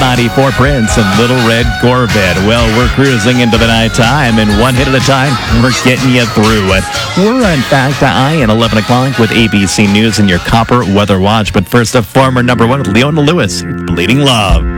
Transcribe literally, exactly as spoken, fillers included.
ninety-four Prince and Little Red Corvette. Well, we're cruising into the nighttime, and one hit at a time, we're getting you through it. We're in fact I at eleven o'clock with A B C News and your Copper Weather Watch. But first, a former number one with Leona Lewis, Bleeding Love.